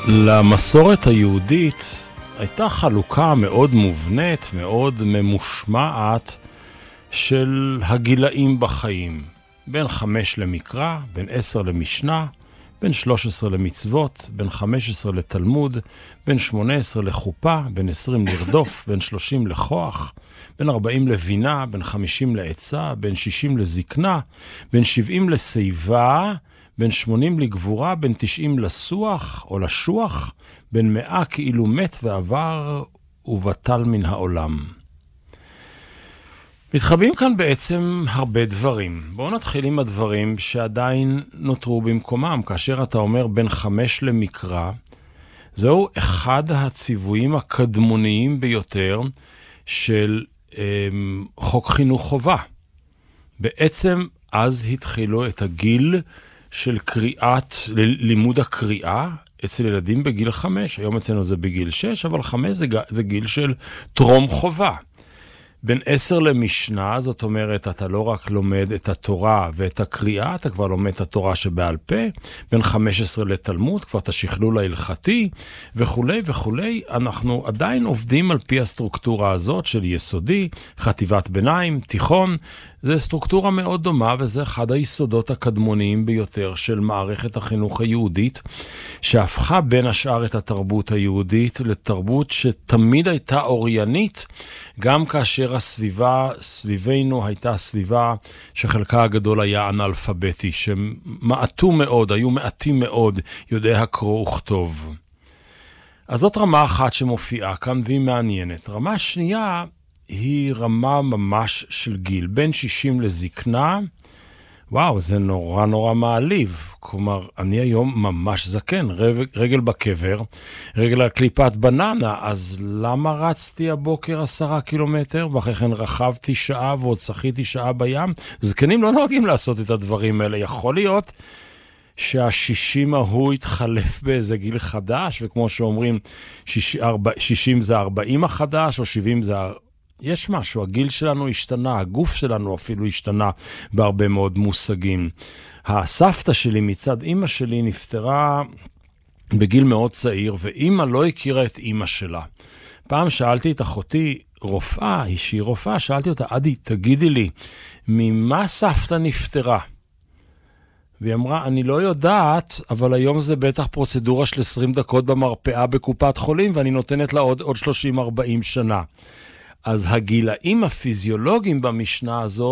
למסורת היהודית הייתה חלוקה מאוד מובנית, מאוד ממושמעת של הגילאים בחיים. בין 5 למקרא, בין 10 למשנה, בין 13 למצוות, בין 15 לתלמוד, בין 18 לחופה, בין 20 לרדוף, בין 30 לכוח, בין 40 לבינה, בין 50 לעצה, בין 60 לזקנה, בין 70 לשיבה, בין 80 לגבורה, בין 90 לסוח או לשוח, בין 100 כאילו מת ועבר ובטל מן העולם. מתחבאים כאן בעצם הרבה דברים. בואו נתחיל עם הדברים שעדיין נותרו במקומם. כאשר אתה אומר בין 5 למקרא, זהו אחד הציוויים הקדמוניים ביותר של חוק חינוך חובה. בעצם אז התחילו את הגיל של לימוד הקריאה אצל ילדים בגיל 5. היום אצלנו זה בגיל 6, אבל 5 זה גיל של טרום חובה. בין 10 למשנה, זאת אומרת, אתה לא רק לומד את התורה ואת הקריאה, אתה כבר לומד את התורה שבעל פה. בין 15 לתלמוד, כבר את השכלול ההלכתי, וכו' וכו'. אנחנו עדיין עובדים על פי הסטרוקטורה הזאת של יסודי, חטיבת ביניים, תיכון. זו סטרוקטורה מאוד דומה, וזה אחד היסודות הקדמוניים ביותר של מערכת החינוך היהודית, שהפכה בין השאר את התרבות היהודית לתרבות שתמיד הייתה אוריינית, גם כאשר הסביבה סביבנו הייתה סביבה שחלקה הגדול היה אנאלפביתי, שמעטו מאוד, היו מעטים מאוד יודעי הקרוא וכתוב. אז זאת רמה אחת שמופיעה כאן והיא מעניינת. רמה שנייה היא רמה ממש של גיל, בין 60 לזקנה. וואו, זה נורא נורא מעליב. כלומר, אני היום ממש זקן, רגל בקבר, רגל על קליפת בננה, אז למה רצתי הבוקר 10 קילומטר, ואחרי כן רכבתי שעה ועוד שחיתי שעה בים? זקנים לא נוהגים לעשות את הדברים האלה. יכול להיות שה-60 ההוא התחלף באיזה גיל חדש, וכמו שאומרים, 60 זה 40 החדש, או 70 זה... יש משהו, הגיל שלנו השתנה, הגוף שלנו אפילו השתנה בהרבה מאוד מושגים. הסבתא שלי מצד אמא שלי נפטרה בגיל מאוד צעיר, ואמא לא הכירה את אמא שלה. פעם שאלתי את אחותי, רופאה, שהיא רופאה, שאלתי אותה, עדי, תגידי לי, ממה סבתא נפטרה? והיא אמרה, אני לא יודעת, אבל היום זה בטח פרוצדורה של 20 דקות במרפאה בקופת חולים, ואני נותנת לה עוד 30-40 שנה. אז הגילאים הפיזיולוגיים במשנה הזאת,